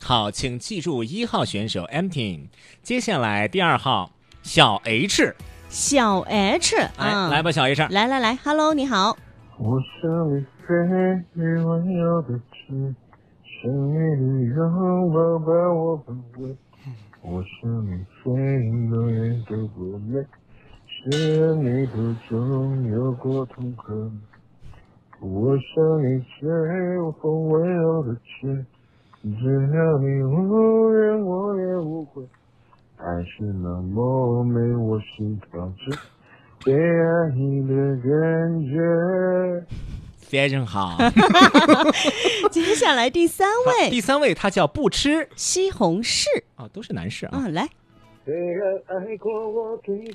好，请记住1号选手 Empty， 接下来第2号小 H。 小 H， 来吧，小 H， 来 ，Hello， 你好。 我想你飞越温柔的天，想你的拥抱把我包围。我想你飞永远都不累，是你途中有过痛和美。我想你吹我风温柔的吹，只要你无怨我也无悔。爱是那么美，我心跳着被爱你的感觉。 非常好。 接下来第3位， 第3位他叫不吃西红柿都是男士啊。 来。 虽然爱过我对